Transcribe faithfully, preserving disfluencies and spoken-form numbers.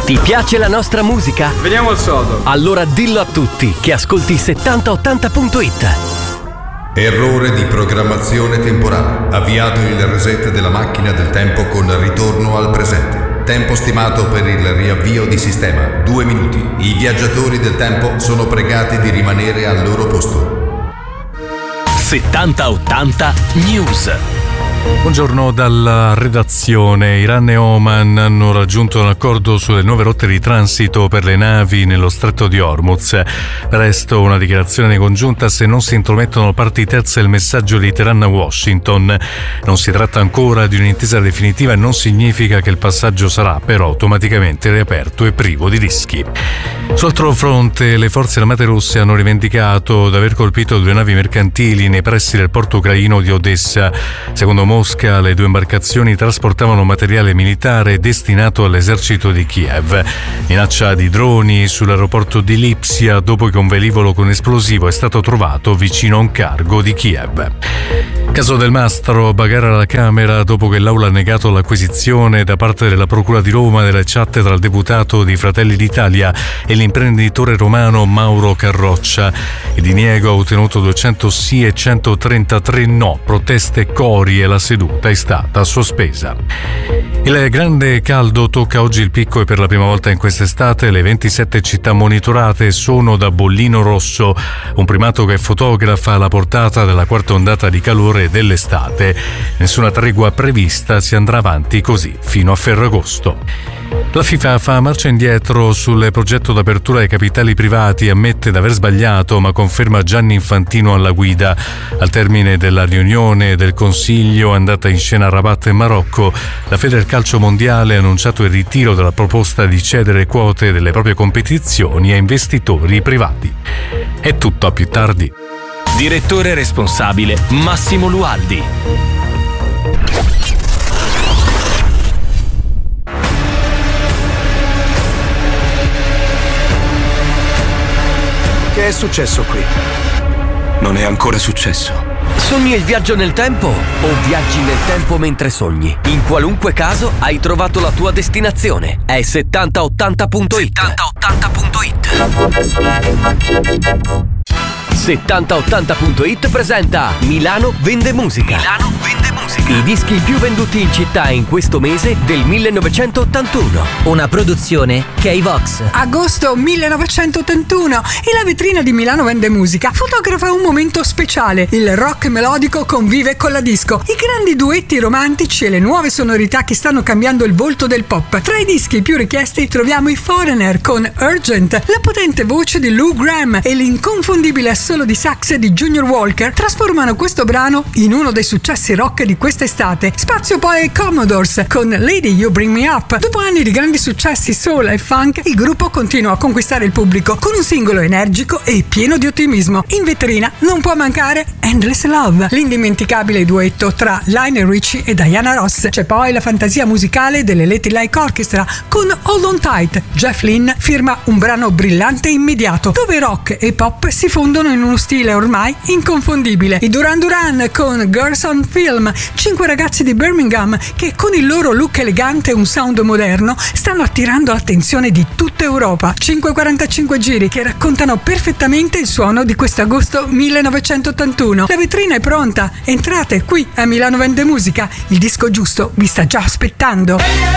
Ti piace la nostra musica? Veniamo al sodo. Allora dillo a tutti che ascolti settanta ottanta punto it. Errore di programmazione temporale. Avviato il reset della macchina del tempo con ritorno al presente. Tempo stimato per il riavvio di sistema, due minuti. I viaggiatori del tempo sono pregati di rimanere al loro posto. settanta ottanta News. Buongiorno dalla redazione. Iran e Oman hanno raggiunto un accordo sulle nuove rotte di transito per le navi nello stretto di Hormuz. Presto una dichiarazione congiunta se non si intromettono parti terze il messaggio di Teheran a Washington. Non si tratta ancora di un'intesa definitiva e non significa che il passaggio sarà però automaticamente riaperto e privo di rischi. Sull'altro fronte, le forze armate russe hanno rivendicato di aver colpito due navi mercantili nei pressi del porto ucraino di Odessa. Secondo Mosca, le due imbarcazioni trasportavano materiale militare destinato all'esercito di Kiev. Minaccia di droni sull'aeroporto di Lipsia dopo che un velivolo con esplosivo è stato trovato vicino a un cargo di Kiev. Caso Del Mastro, bagarre alla Camera dopo che l'Aula ha negato l'acquisizione da parte della Procura di Roma delle chat tra il deputato di Fratelli d'Italia e l'imprenditore romano Mauro Carroccia. Il diniego ha ottenuto duecento sì e centotrentatré no, proteste cori e la seduta è stata sospesa. Il grande caldo tocca oggi il picco e per la prima volta in quest'estate le ventisette città monitorate sono da bollino rosso, un primato che fotografa la portata della quarta ondata di calore dell'estate. Nessuna tregua prevista, si andrà avanti così fino a Ferragosto. La FIFA fa marcia indietro sul progetto d'apertura ai capitali privati, ammette di aver sbagliato ma conferma Gianni Infantino alla guida. Al termine della riunione del Consiglio andata in scena a Rabat e Marocco, la Federcalcio Mondiale ha annunciato il ritiro della proposta di cedere quote delle proprie competizioni a investitori privati. È tutto, a più tardi. Direttore responsabile Massimo Lualdi. Che è successo qui? Non è ancora successo. Sogni il viaggio nel tempo o viaggi nel tempo mentre sogni? In qualunque caso hai trovato la tua destinazione. È settanta ottanta punto it. settanta ottanta punto it. settanta ottanta punto it presenta Milano Vende Musica. Milano Vende Musica. I dischi più venduti in città in questo mese del millenovecentottantuno. Una produzione K-Vox. Agosto millenovecentottantuno e la vetrina di Milano Vende Musica fotografa un momento speciale. Il rock melodico convive con la disco, i grandi duetti romantici e le nuove sonorità che stanno cambiando il volto del pop. Tra i dischi più richiesti troviamo i Foreigner con Urgent, la potente voce di Lou Gramm e l'inconfondibile assolo di sax di Junior Walker trasformano questo brano in uno dei successi rock di quest'estate. Spazio poi ai Commodores con Lady You Bring Me Up. Dopo anni di grandi successi soul e funk, il gruppo continua a conquistare il pubblico con un singolo energico e pieno di ottimismo. In vetrina non può mancare Endless Love, l'indimenticabile duetto tra Lionel Richie e Diana Ross. C'è poi la fantasia musicale delle Little Like Orchestra con Hold On Tight. Jeff Lynne firma un brano brillante e immediato, dove rock e pop si fondono in uno stile ormai inconfondibile. I Duran Duran con Girls on Film, cinque ragazzi di Birmingham che con il loro look elegante e un sound moderno stanno attirando l'attenzione di tutta Europa. cinque quarantacinque giri che raccontano perfettamente il suono di questo agosto millenovecentottantuno. La vetrina è pronta, entrate qui a Milano Vende Musica, il disco giusto vi sta già aspettando.